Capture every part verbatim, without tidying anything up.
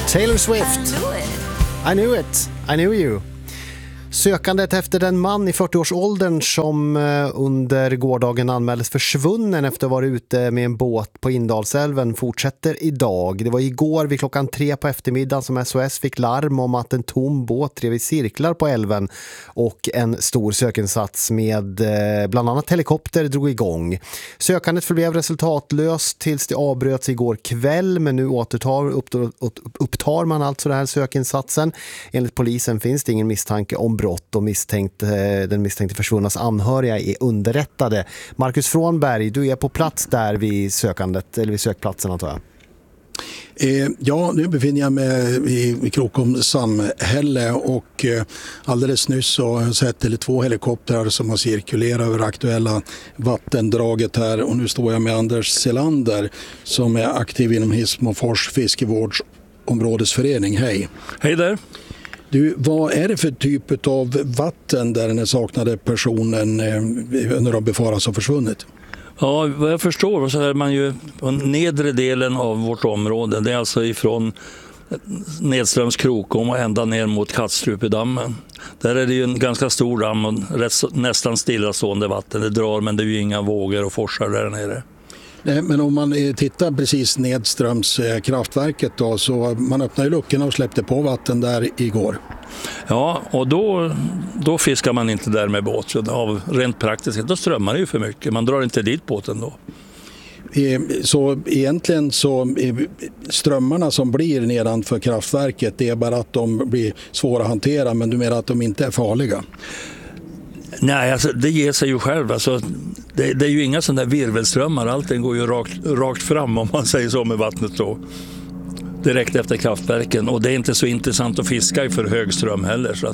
Taylor Swift. I knew it. I knew it. I knew you. Sökandet efter den man i fyrtioårsåldern som under gårdagen anmäldes försvunnen efter att vara ute med en båt på Indalsälven fortsätter idag. Det var igår vid klockan tre på eftermiddagen som S O S fick larm om att en tom båt drev i cirklar på älven och en stor sökinsats med bland annat helikopter drog igång. Sökandet förblev resultatlöst tills det avbröts igår kväll, men nu återtar, upptar man alltså den här sökinsatsen. Enligt polisen finns det ingen misstanke om brott och misstänkt, den misstänkte försvunnas anhöriga är underrättade. Marcus Frånberg, du är på plats där vid sökandet, eller vid sökplatsen antar jag. Eh, ja, nu befinner jag mig i, i Krokom samhälle och eh, alldeles nyss så har jag sett eller två helikoptrar som har cirkulerat över aktuella vattendraget här, och nu står jag med Anders Selander som är aktiv inom Hissmofors fiskevårdsområdesförening. Hej! Hej där! Du, vad är det för typ av vatten där den saknade personen eh, när de befaras ha försvunnit? Ja, vad jag förstår så är man ju på nedre delen av vårt område. Det är alltså ifrån nedströms Krokom och ända ner mot Kattstrupedammen. Där är det ju en ganska stor damm och nästan stillastående vatten. Det drar, men det är ju inga vågor och forsar där nere. Nej, men om man tittar precis nedströms kraftverket då, så man öppnade ju luckorna och släppte på vatten där igår. Ja, och då, då fiskar man inte där med båt. Av rent praktiskt, då strömmar det ju för mycket. Man drar inte dit båten då. Så egentligen så strömmarna som blir nedanför kraftverket, det är bara att de blir svåra att hantera, men du menar att de inte är farliga? Nej, alltså, det ger sig ju själv. Alltså, det, det är ju inga sådana där virvelströmmar. Allting går ju rakt, rakt fram, om man säger så, med vattnet då. Direkt efter kraftverken. Och det är inte så intressant att fiska i för hög ström heller. Så att,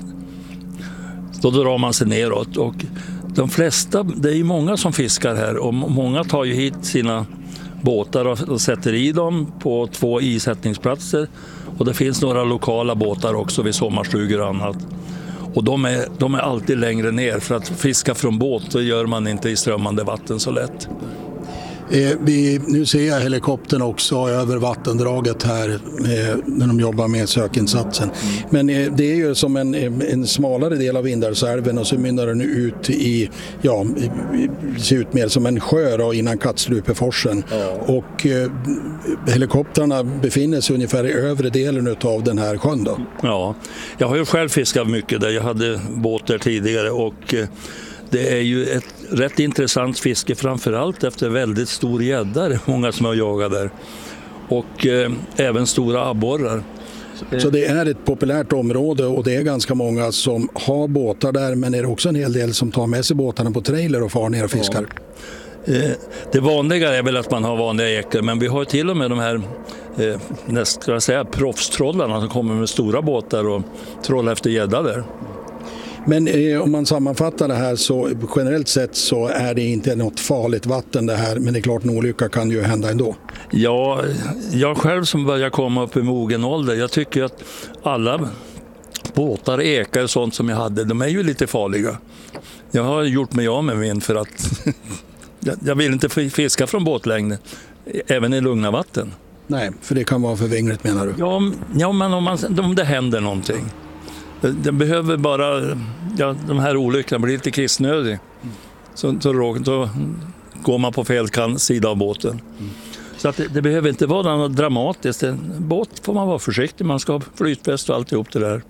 då drar man sig neråt. Och de flesta, det är ju många som fiskar här. Och många tar ju hit sina båtar och, och sätter i dem på två isättningsplatser. Och det finns några lokala båtar också vid sommarstugor och annat. Och de är, de är alltid längre ner, för att fiska från båt så gör man inte i strömmande vatten så lätt. Eh, vi, nu ser jag helikoptern också över vattendraget här eh, när de jobbar med sökinsatsen. Mm. Men eh, det är ju som en, en smalare del av Indalsälven, och så mynnar den ut i, ja, ser ut mer som en sjö då, innan Kattstrupeforsen. Ja. Och eh, helikoptrarna befinner sig ungefär i övre delen av den här sjön då. Ja, jag har ju själv fiskat mycket där. Jag hade båt där tidigare, och eh, det är ju ett rätt intressant fiske, framförallt efter väldigt stor gäddar, många som har jagat där. Och eh, även stora abborrar. Så det är ett populärt område, och det är ganska många som har båtar där, men är det också en hel del som tar med sig båtarna på trailer och far ner och fiskar? Ja. Eh, det vanliga är väl att man har vanliga ekor, men vi har till och med de här eh, näst, ska jag säga, proffstrollarna som kommer med stora båtar och trollar efter gädda där. Men eh, om man sammanfattar det här, så generellt sett så är det inte något farligt vatten det här, men det är klart en olycka kan ju hända ändå. Ja, jag själv som börjar komma upp i mogen ålder, jag tycker att alla båtar, ekar och sånt som jag hade, de är ju lite farliga. Jag har gjort mig av med min för att jag vill inte fiska från båtlängden, även i lugna vatten. Nej, för det kan vara förvingligt, menar du? Ja, ja, men om, man, om det händer någonting. Det behöver bara, ja, de här olyckorna blir lite kissnödig. Så, så då går man på fel kan, sida av båten. Mm. Så att det, det behöver inte vara något dramatiskt. En båt får man vara försiktig, man ska ha flytväst och alltihop det där.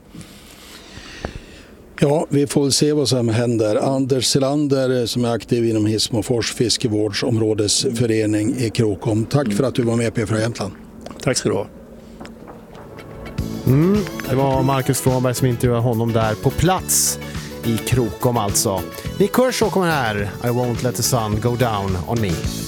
Ja, vi får se vad som händer. Anders Selander som är aktiv inom Hissmofors fiskevårdsområdesförening i Krokom. Tack för att du var med på P fyra Jämtland. Tack ska du ha. Mm, det var Marcus Frånberg som intervjuade honom där på plats i Krokom alltså. Nick Kershaw kommer här. I won't let the sun go down on me.